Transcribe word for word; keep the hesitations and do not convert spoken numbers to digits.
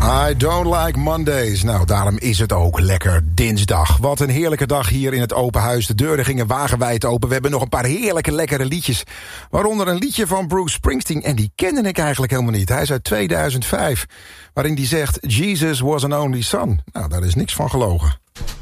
I don't like Mondays. Nou, daarom is het ook lekker dinsdag. Wat een heerlijke dag hier in het open huis. De deuren gingen wagenwijd open. We hebben nog een paar heerlijke lekkere liedjes. Waaronder een liedje van Bruce Springsteen. En die kende ik eigenlijk helemaal niet. Hij is uit tweeduizend vijf. Waarin die zegt, Jesus was an only son. Nou, daar is niks van gelogen.